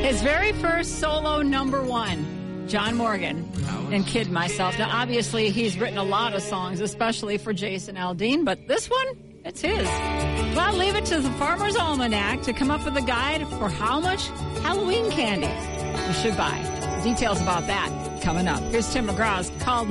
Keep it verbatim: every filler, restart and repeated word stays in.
His very first solo number one, John Morgan, and Kid Myself. Now, obviously, he's written a lot of songs, especially for Jason Aldean, but this one, it's his. Well, leave it to the Farmer's Almanac to come up with a guide for how much Halloween candy you should buy. Details about that coming up. Here's Tim McGraw's Called